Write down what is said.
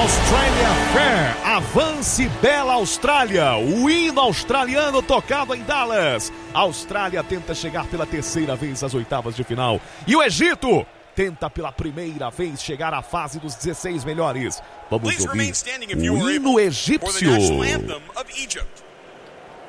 Australia Fair, avance bela Austrália, o hino australiano tocado em Dallas. A Austrália tenta chegar pela terceira vez às oitavas de final. E o Egito tenta pela primeira vez chegar à fase dos 16 melhores. Vamos ouvir o hino egípcio.